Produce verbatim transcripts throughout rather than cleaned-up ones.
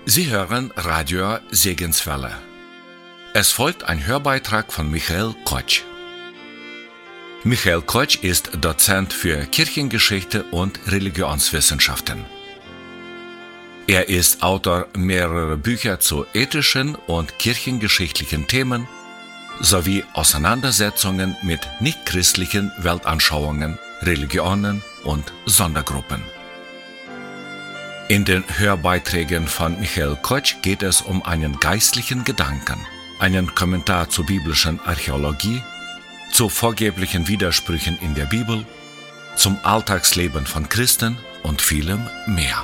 Sie hören Radio Segenswelle. Es folgt ein Hörbeitrag von Michael Kotsch. Michael Kotsch ist Dozent für Kirchengeschichte und Religionswissenschaften. Er ist Autor mehrerer Bücher zu ethischen und kirchengeschichtlichen Themen sowie Auseinandersetzungen mit nichtchristlichen Weltanschauungen, Religionen und Sondergruppen. In den Hörbeiträgen von Michael Kotsch geht es um einen geistlichen Gedanken, einen Kommentar zur biblischen Archäologie, zu vorgeblichen Widersprüchen in der Bibel, zum Alltagsleben von Christen und vielem mehr.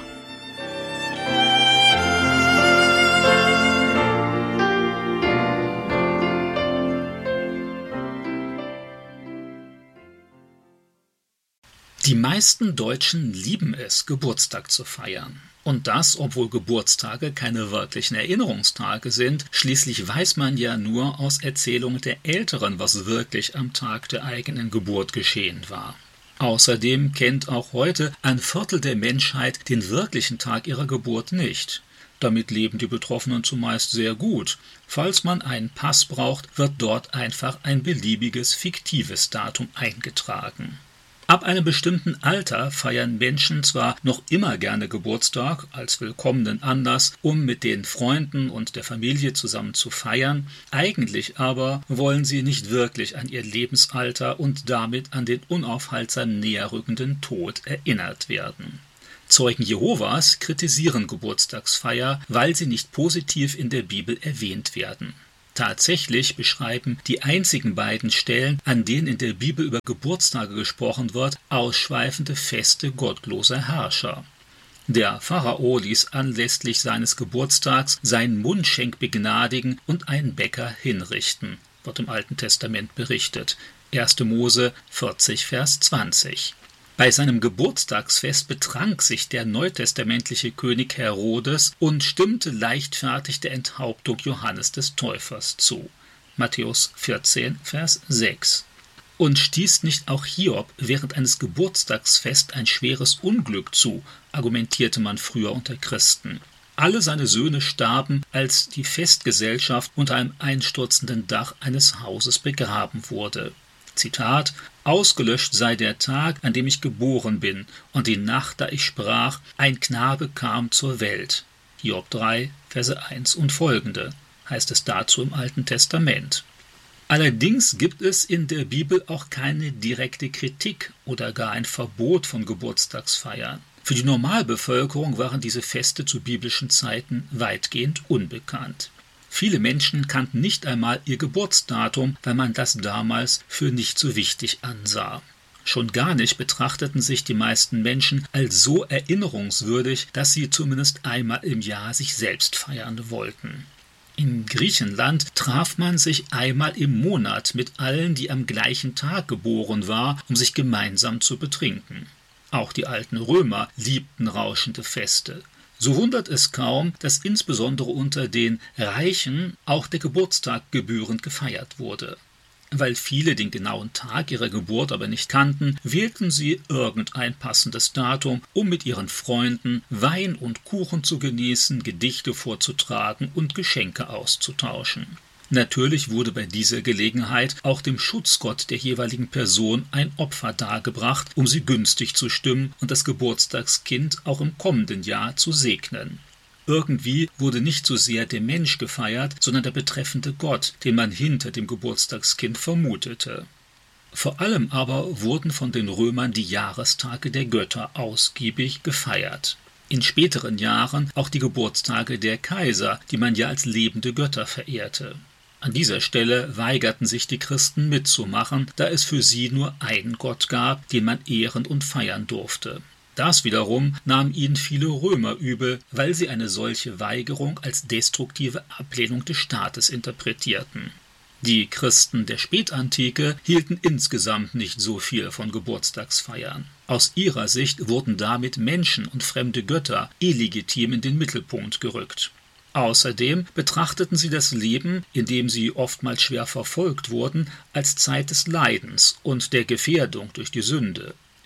Die meisten Deutschen lieben es, Geburtstag zu feiern. Und das, obwohl Geburtstage keine wirklichen Erinnerungstage sind. Schließlich weiß man ja nur aus Erzählungen der Älteren, was wirklich am Tag der eigenen Geburt geschehen war. Außerdem kennt auch heute ein Viertel der Menschheit den wirklichen Tag ihrer Geburt nicht. Damit leben die Betroffenen zumeist sehr gut. Falls man einen Pass braucht, wird dort einfach ein beliebiges, fiktives Datum eingetragen. Ab einem bestimmten Alter feiern Menschen zwar noch immer gerne Geburtstag als willkommenen Anlass, um mit den Freunden und der Familie zusammen zu feiern, eigentlich aber wollen sie nicht wirklich an ihr Lebensalter und damit an den unaufhaltsam näherrückenden Tod erinnert werden. Zeugen Jehovas kritisieren Geburtstagsfeier, weil sie nicht positiv in der Bibel erwähnt werden. Tatsächlich beschreiben die einzigen beiden Stellen, an denen in der Bibel über Geburtstage gesprochen wird, ausschweifende Feste gottloser Herrscher. Der Pharao ließ anlässlich seines Geburtstags seinen Mundschenk begnadigen und einen Bäcker hinrichten, wird im Alten Testament berichtet. erster Mose vierzig, Vers zwanzig. Bei seinem Geburtstagsfest betrank sich der neutestamentliche König Herodes und stimmte leichtfertig der Enthauptung Johannes des Täufers zu. Matthäus vierzehn, Vers sechs. Und stieß nicht auch Hiob während eines Geburtstagsfests ein schweres Unglück zu, argumentierte man früher unter Christen. Alle seine Söhne starben, als die Festgesellschaft unter einem einstürzenden Dach eines Hauses begraben wurde. Zitat: Ausgelöscht sei der Tag, an dem ich geboren bin, und die Nacht, da ich sprach, ein Knabe kam zur Welt. Hiob drei, Verse eins und folgende, heißt es dazu im Alten Testament. Allerdings gibt es in der Bibel auch keine direkte Kritik oder gar ein Verbot von Geburtstagsfeiern. Für die Normalbevölkerung waren diese Feste zu biblischen Zeiten weitgehend unbekannt. Viele Menschen kannten nicht einmal ihr Geburtsdatum, weil man das damals für nicht so wichtig ansah. Schon gar nicht betrachteten sich die meisten Menschen als so erinnerungswürdig, dass sie zumindest einmal im Jahr sich selbst feiern wollten. In Griechenland traf man sich einmal im Monat mit allen, die am gleichen Tag geboren waren, um sich gemeinsam zu betrinken. Auch die alten Römer liebten rauschende Feste. So wundert es kaum, dass insbesondere unter den Reichen auch der Geburtstag gebührend gefeiert wurde. Weil viele den genauen Tag ihrer Geburt aber nicht kannten, wählten sie irgendein passendes Datum, um mit ihren Freunden Wein und Kuchen zu genießen, Gedichte vorzutragen und Geschenke auszutauschen. Natürlich wurde bei dieser Gelegenheit auch dem Schutzgott der jeweiligen Person ein Opfer dargebracht, um sie günstig zu stimmen und das Geburtstagskind auch im kommenden Jahr zu segnen. Irgendwie wurde nicht so sehr der Mensch gefeiert, sondern der betreffende Gott, den man hinter dem Geburtstagskind vermutete. Vor allem aber wurden von den Römern die Jahrestage der Götter ausgiebig gefeiert. In späteren Jahren auch die Geburtstage der Kaiser, die man ja als lebende Götter verehrte. An dieser Stelle weigerten sich die Christen mitzumachen, da es für sie nur einen Gott gab, den man ehren und feiern durfte. Das wiederum nahmen ihnen viele Römer übel, weil sie eine solche Weigerung als destruktive Ablehnung des Staates interpretierten. Die Christen der Spätantike hielten insgesamt nicht so viel von Geburtstagsfeiern. Aus ihrer Sicht wurden damit Menschen und fremde Götter illegitim in den Mittelpunkt gerückt. Außerdem betrachteten sie das Leben, in dem sie oftmals schwer verfolgt wurden, als Zeit des Leidens und der Gefährdung durch die Sünde.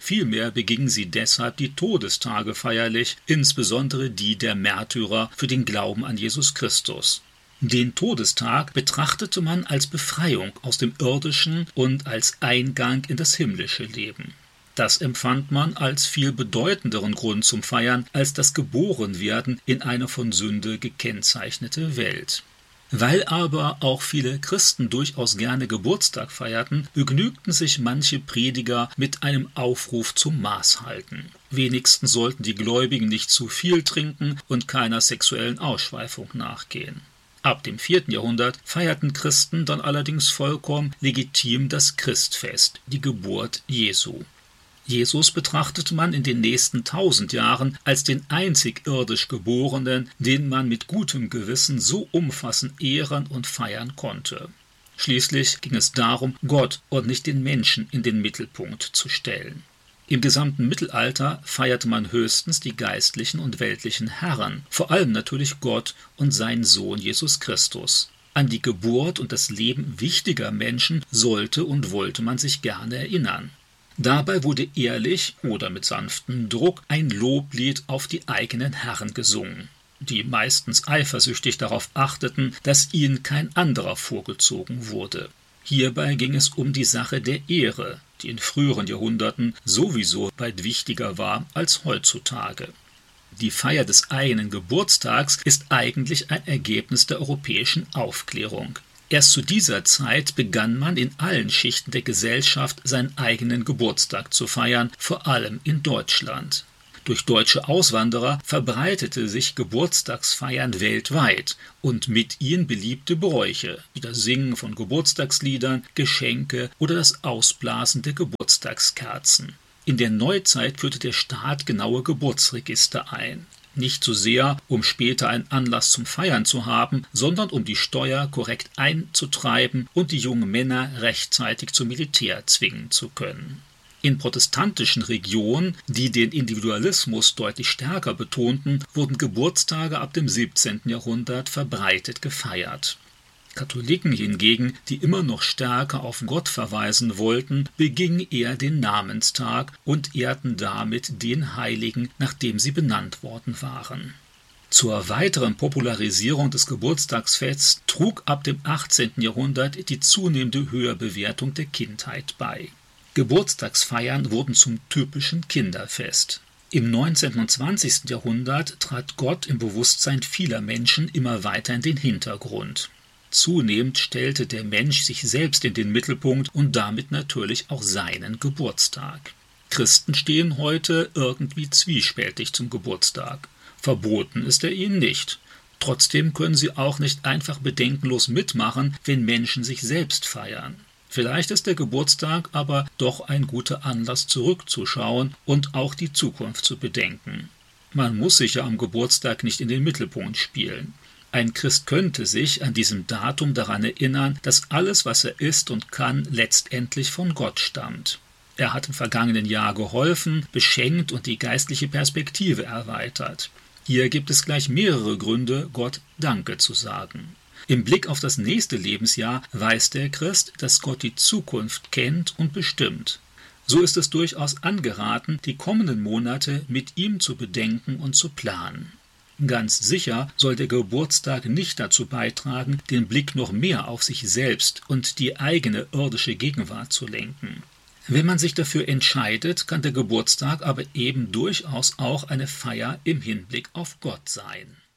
Vielmehr begingen sie deshalb die Todestage feierlich, insbesondere die der Märtyrer für den Glauben an Jesus Christus. Den Todestag betrachtete man als Befreiung aus dem irdischen und als Eingang in das himmlische Leben. Das empfand man als viel bedeutenderen Grund zum Feiern als das Geborenwerden in eine von Sünde gekennzeichnete Welt. Weil aber auch viele Christen durchaus gerne Geburtstag feierten, begnügten sich manche Prediger mit einem Aufruf zum Maßhalten. Wenigstens sollten die Gläubigen nicht zu viel trinken und keiner sexuellen Ausschweifung nachgehen. Ab dem vierten Jahrhundert feierten Christen dann allerdings vollkommen legitim das Christfest, die Geburt Jesu. Jesus betrachtete man in den nächsten tausend Jahren als den einzig irdisch Geborenen, den man mit gutem Gewissen so umfassend ehren und feiern konnte. Schließlich ging es darum, Gott und nicht den Menschen in den Mittelpunkt zu stellen. Im gesamten Mittelalter feierte man höchstens die geistlichen und weltlichen Herren, vor allem natürlich Gott und seinen Sohn Jesus Christus. An die Geburt und das Leben wichtiger Menschen sollte und wollte man sich gerne erinnern. Dabei wurde ehrlich oder mit sanftem Druck ein Loblied auf die eigenen Herren gesungen, die meistens eifersüchtig darauf achteten, dass ihnen kein anderer vorgezogen wurde. Hierbei ging es um die Sache der Ehre, die in früheren Jahrhunderten sowieso weit wichtiger war als heutzutage. Die Feier des eigenen Geburtstags ist eigentlich ein Ergebnis der europäischen Aufklärung. Erst zu dieser Zeit begann man in allen Schichten der Gesellschaft seinen eigenen Geburtstag zu feiern, vor allem in Deutschland. Durch deutsche Auswanderer verbreitete sich Geburtstagsfeiern weltweit und mit ihnen beliebte Bräuche, wie das Singen von Geburtstagsliedern, Geschenke oder das Ausblasen der Geburtstagskerzen. In der Neuzeit führte der Staat genaue Geburtsregister ein. Nicht so sehr, um später einen Anlass zum Feiern zu haben, sondern um die Steuer korrekt einzutreiben und die jungen Männer rechtzeitig zum Militär zwingen zu können. In protestantischen Regionen, die den Individualismus deutlich stärker betonten, wurden Geburtstage ab dem siebzehnten Jahrhundert verbreitet gefeiert. Katholiken hingegen, die immer noch stärker auf Gott verweisen wollten, begingen eher den Namenstag und ehrten damit den Heiligen, nach dem sie benannt worden waren. Zur weiteren Popularisierung des Geburtstagsfests trug ab dem achtzehnten Jahrhundert die zunehmende Höherbewertung der Kindheit bei. Geburtstagsfeiern wurden zum typischen Kinderfest. Im neunzehnten und zwanzigsten Jahrhundert trat Gott im Bewusstsein vieler Menschen immer weiter in den Hintergrund. Zunehmend stellte der Mensch sich selbst in den Mittelpunkt und damit natürlich auch seinen Geburtstag. Christen stehen heute irgendwie zwiespältig zum Geburtstag. Verboten ist er ihnen nicht. Trotzdem können sie auch nicht einfach bedenkenlos mitmachen, wenn Menschen sich selbst feiern. Vielleicht ist der Geburtstag aber doch ein guter Anlass, zurückzuschauen und auch die Zukunft zu bedenken. Man muss sich ja am Geburtstag nicht in den Mittelpunkt spielen. Ein Christ könnte sich an diesem Datum daran erinnern, dass alles, was er ist und kann, letztendlich von Gott stammt. Er hat im vergangenen Jahr geholfen, beschenkt und die geistliche Perspektive erweitert. Hier gibt es gleich mehrere Gründe, Gott Danke zu sagen. Im Blick auf das nächste Lebensjahr weiß der Christ, dass Gott die Zukunft kennt und bestimmt. So ist es durchaus angeraten, die kommenden Monate mit ihm zu bedenken und zu planen. Ganz sicher soll der Geburtstag nicht dazu beitragen, den Blick noch mehr auf sich selbst und die eigene irdische Gegenwart zu lenken. Wenn man sich dafür entscheidet, kann der Geburtstag aber eben durchaus auch eine Feier im Hinblick auf Gott sein.